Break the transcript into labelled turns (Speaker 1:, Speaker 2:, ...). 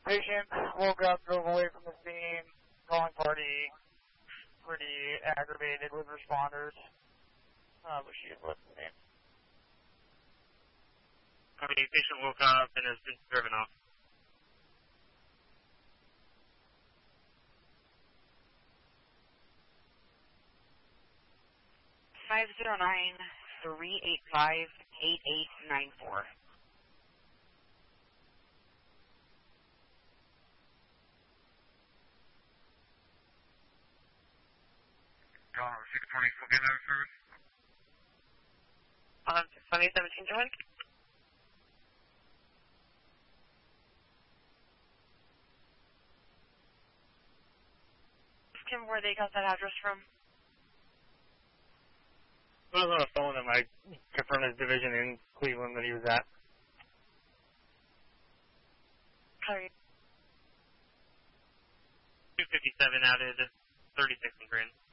Speaker 1: Patient woke up, drove away from the scene, calling party, pretty aggravated with responders, but she is listening.
Speaker 2: Okay, patient woke up and has been driven off.
Speaker 3: $509-385-8894.
Speaker 4: Dollar 620 still getting out of service?
Speaker 3: 620-17 Johan. Ask him where they got that address from.
Speaker 2: I was on the phone and I confirmed his division in Cleveland that he was at.
Speaker 3: Sorry.
Speaker 2: 257 out of 36 in Grand.